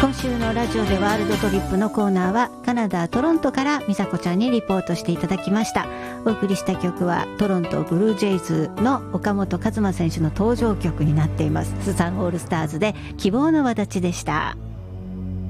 今週のラジオでワールドトリップのコーナーはカナダトロントから美佐子ちゃんにリポートしていただきました。お送りした曲はトロントブルージェイズの岡本和真選手の登場曲になっています。スサンオールスターズで希望の轍でした。